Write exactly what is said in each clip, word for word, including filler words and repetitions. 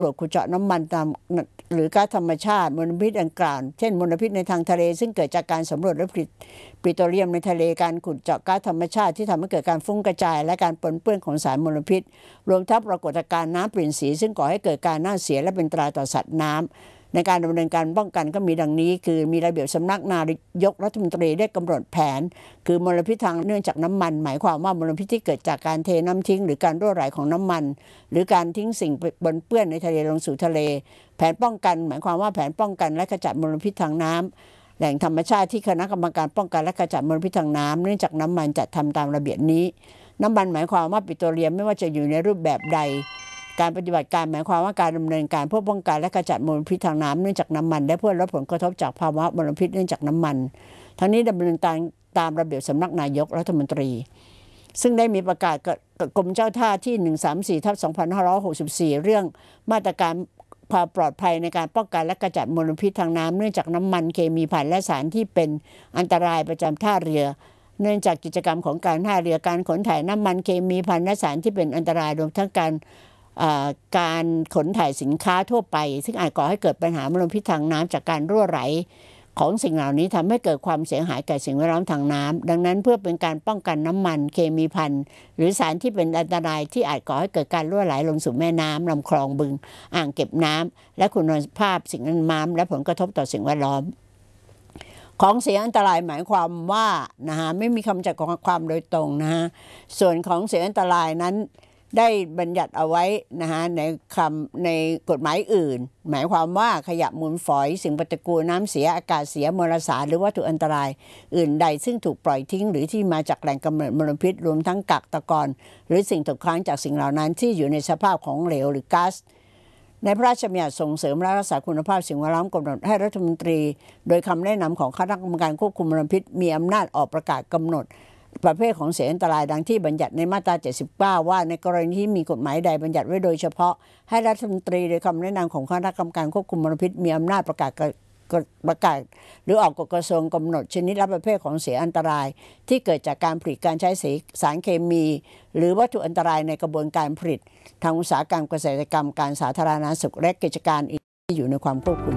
ตรวจขุดเจาะน้ำมันตามหรือก๊าซธรรมชาติมลพิษดังกล่าวเช่นมลพิษในทางทะเลซึ่งเกิดจากการสำรวจและผลิตปิโตรเลียมในทะเลการขุดเจาะก๊าซธรรมชาติที่ทำให้เกิดการฟุ้งกระจายและการปนเปื้อนของสารมลพิษรวมทั้งปรากฏการณ์น้ำเปลี่ยนสีซึ่งก่อให้เกิดการเน่าเสียและเป็นอันตรายต่อสัตว์น้ำในการดำเนินการป้องกันก็มีดังนี้คือมีระเบียบสำนักนายกรัฐมนตรีได้กำหนดแผนคือมลพิษทางเนื่องจากน้ำมันหมายความว่ามลพิษที่เกิดจากการเทน้ำทิ้งหรือการรั่วไหลของน้ำมันหรือการทิ้งสิ่งปนเปื้อนในทะเลลงสู่ทะเลแผนป้องกันหมายความว่าแผนป้องกันและขจัดมลพิษทางน้ำแหล่งธรรมชาติที่คณะกรรมการป้องกันและขจัดมลพิษทางน้ำเนื่องจากน้ำมันจัดทำตามระเบียบนี้น้ำมันหมายความว่าปิโตรเลียมไม่ว่าจะอยู่ในรูปแบบใดการปฏิบัติการหมายความว่าการดำเนินการเพื่อป้องกันและขจัดมลพิษทางน้ำเนื่องจากน้ำมันและเพื่อลดผลกระทบจากภาวะมลพิษเนื่องจากน้ำมันทั้งนี้ดำเนินการตามระเบียบสำนักนายกรัฐมนตรีซึ่งได้มีประกาศกับกรมเจ้าท่าที่หนึ่งสามสี่ทับสองพันห้าร้อยหกสิบสี่เรื่องมาตรการความปลอดภัยในการป้องกันและขจัดมลพิษทางน้ำเนื่องจากน้ำมันเคมีภัณฑ์และสารที่เป็นอันตรายประจำท่าเรือเนื่องจากกิจกรรมของการท่าเรือการขนถ่ายน้ำมันเคมีภัณฑ์และสารที่เป็นอันตรายรวมทั้งการการขนถ่ายสินค้าทั่วไปซึ่งอาจก่อให้เกิดปัญหามลพิษทางน้ำจากการรั่วไหลของสิ่งเหล่านี้ทำให้เกิดความเสียหายแก่สิ่งแวดล้อมทางน้ำดังนั้นเพื่อเป็นการป้องกันน้ำมันเคมีภัณฑ์หรือสารที่เป็นอันตรายที่อาจก่อให้เกิดการรั่วไหลลงสู่แม่น้ำลำคลองบึงอ่างเก็บน้ำและคุณภาพสิ่งแวดล้อมและผลกระทบต่อสิ่งแวดล้อมของเสียอันตรายหมายความว่านะฮะไม่มีคำจำกัดความโดยตรงนะฮะส่วนของเสียอันตรายนั้นได้บัญญัติเอาไว้นะฮะในคำในกฎหมายอื่นหมายความว่าขยะมูลฝอยสิ่งปฏิกูลน้ำเสียอากาศเสียมลสารหรือวัตถุอันตรายอื่นใดซึ่งถูกปล่อยทิ้งหรือที่มาจากแหล่งกำเนิดมลพิษรวมทั้งกักตะกอนหรือสิ่งตกค้างจากสิ่งเหล่านั้นที่อยู่ในสภาพของเหลวหรือก๊าซในพระราชบัญญัติส่งเสริมและรักษาคุณภาพสิ่งแวดล้อมกำหนดให้รัฐมนตรีโดยคำแนะนำของคณะกรรมการควบคุมมลพิษมีอำนาจออกประกาศกำหนดประเภทของเสียอันตรายดังที่บัญญัติในมาตราเจ็ดสิบเก้าว่าในกรณีที่มีกฎหมายใดบัญญัติไว้โดยเฉพาะให้รัฐมนตรีโดยคำแนะนำของคณะกรรมการควบคุมมลพิษมีอำนาจประกาศประกาศหรือออกกฎกระทรวงกำหนดชนิดและประเภทของเสียอันตรายที่เกิดจากการผลิตการใช้สารเคมีหรือวัตถุอันตรายในกระบวนการผลิตทางอุตสาหกรรมเกษตรกรรมการสาธารณสุขและกิจการอื่นที่อยู่ในความควบคุม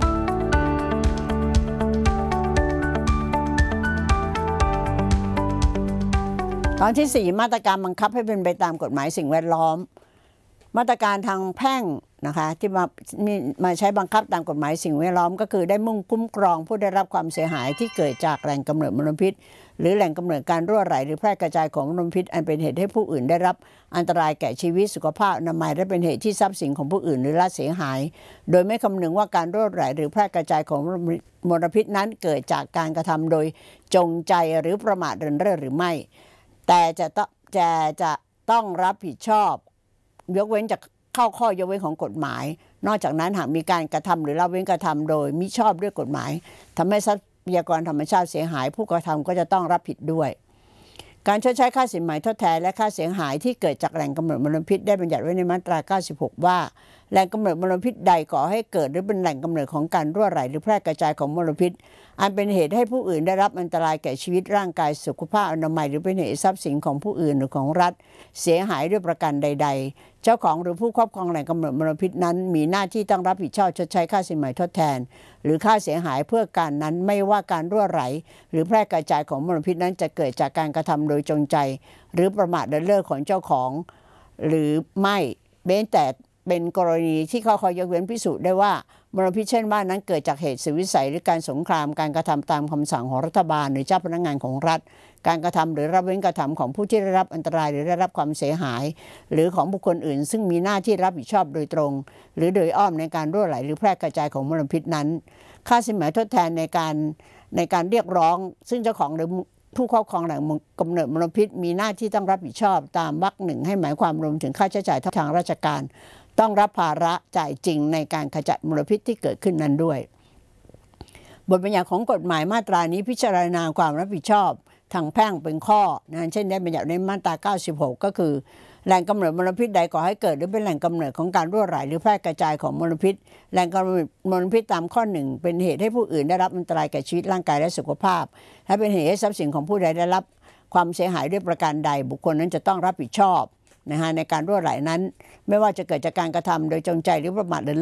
ตอนที่สี่มาตรการบังคับให้เป็นไปตามกฎหมายสิ่งแวดล้อมมาตรการทางแพ่งนะคะที่มามาใช้บังคับตามกฎหมายสิ่งแวดล้อมก็คือได้มุ่งคุ้มครองผู้ได้รับความเสียหายที่เกิดจากแหล่งกำเนิดมลพิษหรือแหล่งกำเนิดการรั่วไหลหรือแพร่กระจายของมลพิษอันเป็นเหตุให้ผู้อื่นได้รับอันตรายแก่ชีวิตสุขภาพอนามัยและเป็นเหตุที่ทรัพย์สินของผู้อื่นหรือละเสียหายโดยไม่คำนึงว่าการรั่วไหลหรือแพร่กระจายของมลพิษนั้นเกิดจากการกระทำโดยจงใจหรือประมาทเลินเล่อหรือไม่แต่จะต้องจะจะต้องรับผิดชอบยกเว้นจากเข้าข้อยกเว้นของกฎหมายนอกจากนั้นหากมีการกระทำหรือละเว้นกระทำโดยมิชอบด้วยกฎหมายทำให้ทรัพยากรธรรมชาติเสียหายผู้กระทำก็จะต้องรับผิดด้วยการชดใช้ค่าสินไหมทดแทนและค่าเสียหายที่เกิดจากแหล่งกำเนิดมลพิษได้บัญญัติไว้ในมาตราเก้าสิบหกว่าแหล่งกำเนิดมลพิษใดก่อให้เกิดหรือเป็นแหล่งกำเนิดของการรั่วไหลหรือแพร่กระจายของมลพิษอันเป็นเหตุให้ผู้อื่นได้รับอันตรายแก่ชีวิตร่างกายสุขภาพอนามัยหรือเป็นเหตุทรัพย์สินของผู้อื่นหรือของรัฐเสียหายด้วยประการใดๆเจ้าของหรือผู้ครอบครองแหล่งกำเนิดมลพิษนั้นมีหน้าที่ต้องรับผิดชอบชดใช้ค่าสินไหมทดแทนหรือค่าเสียหายเพื่อการนั้นไม่ว่าการรั่วไหลหรือแพร่กระจายของมลพิษนั้นจะเกิดจากการกระทำโดยจงใจหรือประมาทเลินเล่อของเจ้าของหรือไม่เว้นแต่เป็นกรณีที่ข้อข้อยกเว้นพิสูจน์ได้ว่ามลพิษเช่นว่านั้นเกิดจากเหตุสุดวิสัยหรือการสงครามการกระทำตามคำสั่งของรัฐบาลหรือเจ้าพนักงานของรัฐการกระทำหรือละเว้นกระทำของผู้ที่ได้รับอันตรายหรือได้รับความเสียหายหรือของบุคคลอื่นซึ่งมีหน้าที่รับผิดชอบโดยตรงหรือโดยอ้อมในการรั่วไหลหรือแพร่กระจายของมลพิษนั้นค่าสินไหมทดแทนในการในการเรียกร้องซึ่งเจ้าของหรือผู้ครอบครองแหล่งกำเนิดมลพิษมีหน้าที่ต้องรับผิดชอบตามวรรคหนึ่งให้หมายความรวมถึงค่าใช้จ่ายทางราชการต้องรับภาระจ่ายจริงในการขจัดมลพิษที่เกิดขึ้นนั้นด้วยบทบัญญัติของกฎหมายมาตรานี้พิจารณาความรับผิดชอบทางแพ่งเป็นข้อนะเช่นได้บัญญัติในมาตราเก้าสิบหกก็คือแหล่งกำเนิดมลพิษใดก่อให้เกิดหรือเป็นแหล่งกำเนิดของการรั่วไหลหรือแพร่กระจายของมลพิษแหล่งกำเนิดมลพิษตามข้อหนึ่งเป็นเหตุให้ผู้อื่นได้รับอันตรายแก่ชีวิตร่างกายและสุขภาพและเป็นเหตุให้ทรัพย์สินของผู้ใดได้รับความเสียหายด้วยประการใดบุคคลนั้นจะต้องรับผิดชอบนะฮะในการรั่วไหลนั้นไม่ว่าจะเกิดจากการกระทำโดยจงใจหรือประมาทเลิน